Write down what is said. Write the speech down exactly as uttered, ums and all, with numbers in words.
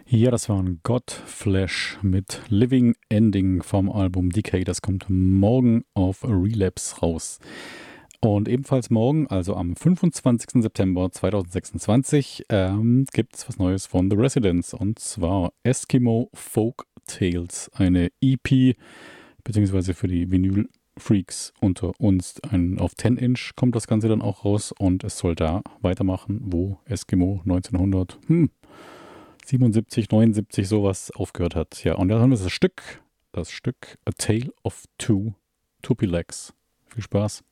Ja, das war ein Godflesh mit Living Ending vom Album Decay. Das kommt morgen auf Relapse raus. Und ebenfalls morgen, also am fünfundzwanzigsten September zweitausendsechsundzwanzig, ähm, gibt es was Neues von The Residents. Und zwar Eskimo Folk Tales, eine E P, beziehungsweise für die Vinyl-Freaks unter uns. Ein, auf zehn Inch kommt das Ganze dann auch raus und es soll da weitermachen, wo Eskimo neunzehnhundert, hm, siebenundsiebzig, neunundsiebzig sowas aufgehört hat. Ja, und da haben wir das Stück, das Stück A Tale of Two Tupilegs. Viel Spaß.